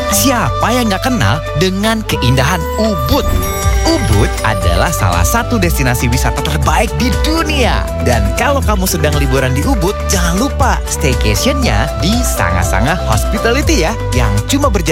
Siapa yang nggak kenal dengan keindahan Ubud? Ubud adalah salah satu destinasi wisata terbaik di dunia. Dan kalau kamu sedang liburan di Ubud, jangan lupa staycation-nya di Sanga Sanga Hospitality ya, yang cuma berjarak